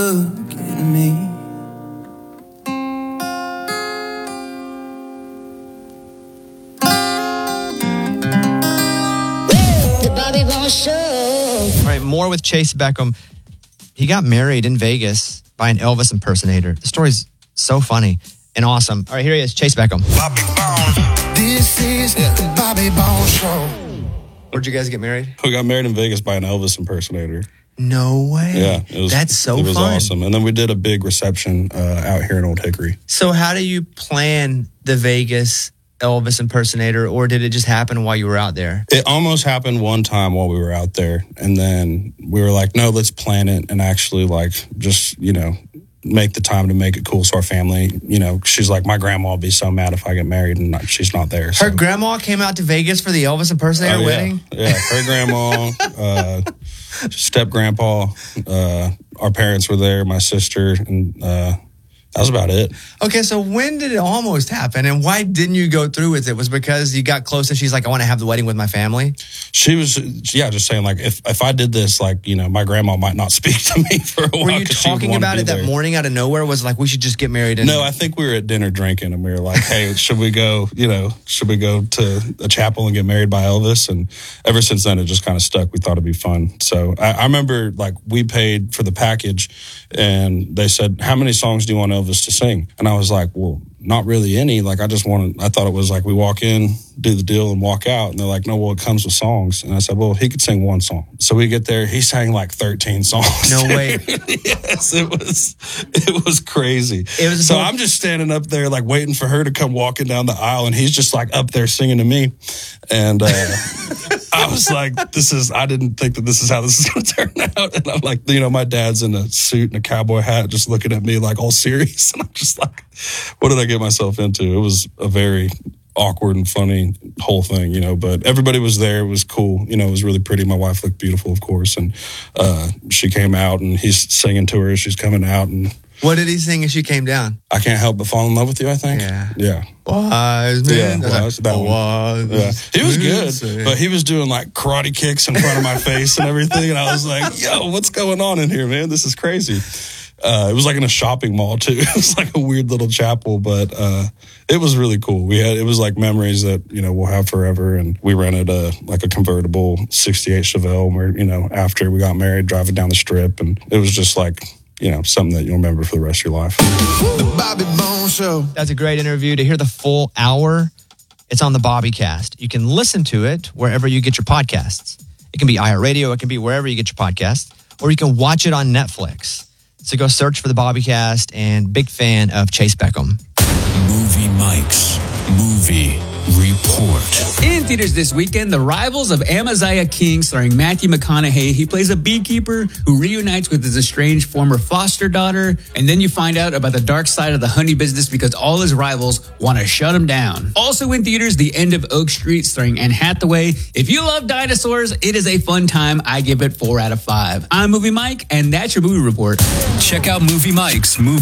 Look at me. The Bobby Bones Show. All right, more with Chase Beckham. He got married in Vegas by an Elvis impersonator. The story's so funny and awesome. All right, here he is, Chase Beckham. Bobby Bones. This is the Bobby Bones Show. Where'd you guys get married? We got married in Vegas by an Elvis impersonator. No way. Yeah. That's so fun. It was awesome. And then we did a big reception out here in Old Hickory. So how do you plan the Vegas Elvis impersonator, or did it just happen while you were out there? It almost happened one time while we were out there. And then we were like, no, let's plan it and actually just, make the time to make it cool so our family, she's like, my grandma will be so mad if I get married and she's not there. So. Her grandma came out to Vegas for the Elvis impersonator wedding? Yeah, her grandma, step grandpa, our parents were there, my sister, and that was about it. Okay, so when did it almost happen, and why didn't you go through with it? Was it because you got close and she's like, I want to have the wedding with my family? She was, just saying, like, if I did this, like, my grandma might not speak to me for a while. Were you talking about it that morning out of nowhere? Was it like, we should just get married? No, I think we were at dinner drinking, and we were like, hey, should we go to a chapel and get married by Elvis? And ever since then, it just kind of stuck. We thought it'd be fun. So I remember, like, we paid for the package, and they said, how many songs do you want Elvis to sing? And I was like, well, not really any. Like, I thought it was like we walk in, do the deal, and walk out. And they're like, no, well, it comes with songs. And I said, well, he could sing one song. So we get there, he sang like 13 songs. No way. Yes, it was crazy. So I'm just standing up there, like, waiting for her to come walking down the aisle, and he's just like up there singing to me. And I was like, I didn't think that this is how this is going to turn out. And I'm like, my dad's in a suit and a cowboy hat, just looking at me like all serious. And I'm just like, what did I get myself into? It was a very awkward and funny whole thing, but everybody was there. It was cool. It was really pretty. My wife looked beautiful, of course. And she came out, and he's singing to her as she's coming out. And what did he sing as she came down? I Can't Help But Fall in Love with You, I think. Yeah. Wise man. Yeah, that one. Yeah. He was good, but he was doing like karate kicks in front of my face and everything. And I was like, yo, what's going on in here, man? This is crazy. It was like in a shopping mall too. It was like a weird little chapel, but it was really cool. It was like memories that, we'll have forever. And we rented a convertible 68 Chevelle where, after we got married, driving down the strip. And it was just like, something that you'll remember for the rest of your life. The Bobby Bones Show. That's a great interview. To hear the full hour, it's on the Bobbycast. You can listen to it wherever you get your podcasts. It can be iHeartRadio. It can be wherever you get your podcasts. Or you can watch it on Netflix. So go search for the Bobbycast, and big fan of Chase Beckham. Movie Mike's Movie Report. In theaters this weekend, The Rivals of Amaziah King, starring Matthew McConaughey. He plays a beekeeper who reunites with his estranged former foster daughter, and then you find out about the dark side of the honey business because all his rivals want to shut him down. Also in theaters, The End of Oak Street, starring Anne Hathaway. If you love dinosaurs, it is a fun time. I give it 4 out of 5. I'm Movie Mike, and that's your movie report. Check out Movie Mike's Movie